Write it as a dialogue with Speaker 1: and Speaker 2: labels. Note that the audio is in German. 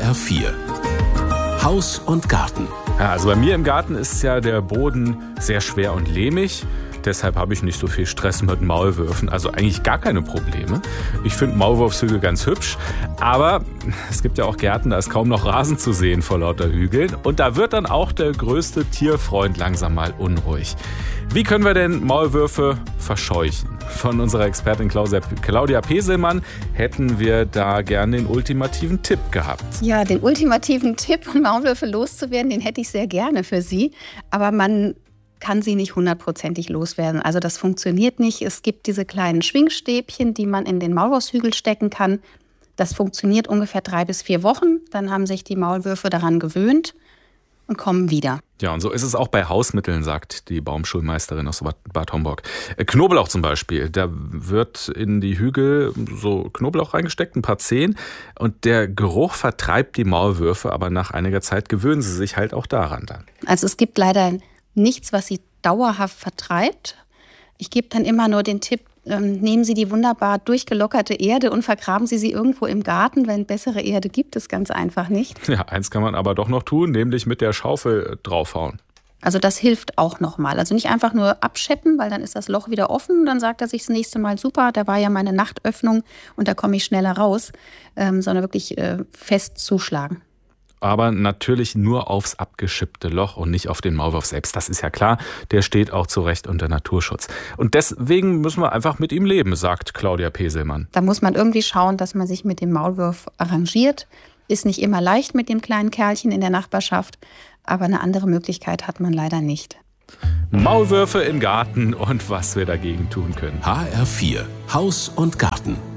Speaker 1: HR4 Haus und Garten.
Speaker 2: Ja, also bei mir im Garten ist ja der Boden sehr schwer und lehmig. Deshalb habe ich nicht so viel Stress mit Maulwürfen. Also eigentlich gar keine Probleme. Ich finde Maulwurfshügel ganz hübsch. Aber es gibt ja auch Gärten, da ist kaum noch Rasen zu sehen vor lauter Hügeln. Und da wird dann auch der größte Tierfreund langsam mal unruhig. Wie können wir denn Maulwürfe verscheuchen? Von unserer Expertin Claudia Peselmann hätten wir da gerne den ultimativen Tipp gehabt.
Speaker 3: Ja, den ultimativen Tipp, um Maulwürfe loszuwerden, den hätte ich sehr gerne für Sie. Aber man kann sie nicht 100%ig loswerden. Also das funktioniert nicht. Es gibt diese kleinen Schwingstäbchen, die man in den Maulwurfshügel stecken kann. Das funktioniert ungefähr 3 bis 4 Wochen. Dann haben sich die Maulwürfe daran gewöhnt und kommen wieder.
Speaker 2: Ja, und so ist es auch bei Hausmitteln, sagt die Baumschulmeisterin aus Bad Homburg. Knoblauch zum Beispiel, da wird in die Hügel so Knoblauch reingesteckt, ein paar Zehen. Und der Geruch vertreibt die Maulwürfe, aber nach einiger Zeit gewöhnen sie sich halt auch daran dann.
Speaker 3: Also es gibt leider nichts, was sie dauerhaft vertreibt. Ich gebe dann immer nur den Tipp, nehmen Sie die wunderbar durchgelockerte Erde und vergraben Sie irgendwo im Garten, weil bessere Erde gibt es ganz einfach nicht.
Speaker 2: Ja, eins kann man aber doch noch tun, nämlich mit der Schaufel draufhauen.
Speaker 3: Also das hilft auch nochmal. Also nicht einfach nur abscheppen, weil dann ist das Loch wieder offen. Dann sagt er sich das nächste Mal, super, da war ja meine Nachtöffnung und da komme ich schneller raus, sondern wirklich fest zuschlagen.
Speaker 2: Aber natürlich nur aufs abgeschippte Loch und nicht auf den Maulwurf selbst. Das ist ja klar, der steht auch zu Recht unter Naturschutz. Und deswegen müssen wir einfach mit ihm leben, sagt Claudia Peselmann.
Speaker 3: Da muss man irgendwie schauen, dass man sich mit dem Maulwurf arrangiert. Ist nicht immer leicht mit dem kleinen Kerlchen in der Nachbarschaft, aber eine andere Möglichkeit hat man leider nicht.
Speaker 2: Maulwürfe im Garten und was wir dagegen tun können.
Speaker 1: HR4 Haus und Garten.